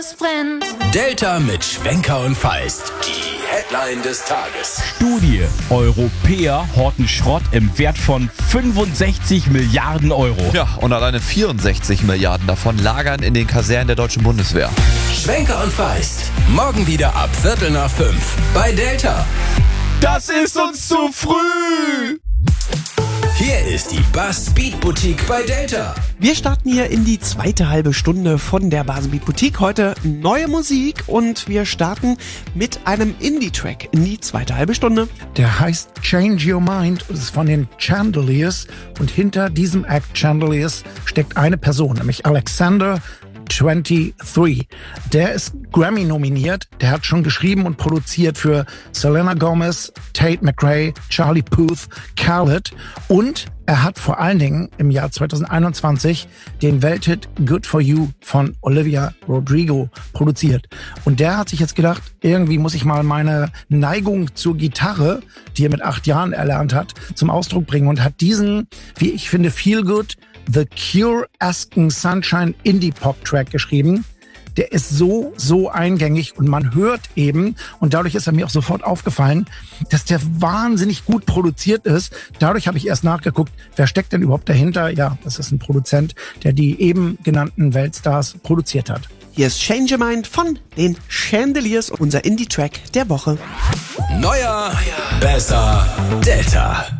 es brennt. Delta mit Schwenker und Feist. Die Headline des Tages. Studie: Europäer horten Schrott im Wert von 65 Milliarden Euro. Ja, und alleine 64 Milliarden davon lagern in den Kasernen der deutschen Bundeswehr. Schwenker und Feist. Morgen wieder ab 4:45 bei Delta. Das ist uns zu früh! Hier ist die Buzz Beat Boutique bei Delta. Wir starten hier in die zweite halbe Stunde von der Buzz Beat Boutique. Heute neue Musik und wir starten mit einem Indie-Track in die zweite halbe Stunde. Der heißt Change Your Mind, das ist von den Chandeliers und hinter diesem Act Chandeliers steckt eine Person, nämlich Alexander 23. Der ist Grammy nominiert, der hat schon geschrieben und produziert für Selena Gomez, Tate McRae, Charlie Puth, Khaled und er hat vor allen Dingen im Jahr 2021 den Welthit Good For You von Olivia Rodrigo produziert. Und der hat sich jetzt gedacht, irgendwie muss ich mal meine Neigung zur Gitarre, die er mit 8 Jahren erlernt hat, zum Ausdruck bringen und hat diesen, wie ich finde, Feel Good The Cure-esken Sunshine Indie-Pop-Track geschrieben. Der ist so eingängig und man hört eben, und dadurch ist er mir auch sofort aufgefallen, dass der wahnsinnig gut produziert ist. Dadurch habe ich erst nachgeguckt, wer steckt denn überhaupt dahinter? Ja, das ist ein Produzent, der die eben genannten Weltstars produziert hat. Hier ist Change Your Mind von den Chandeliers, unser Indie-Track der Woche. Neuer, besser, Delta.